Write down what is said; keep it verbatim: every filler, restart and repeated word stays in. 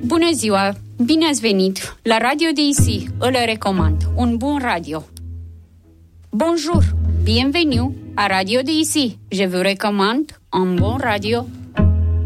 Bună ziua! Bine ați venit la Radio D C, îl recomand, un bun radio. Bonjour! Bienvenue à Radio D C, je vous recommande un bon radio.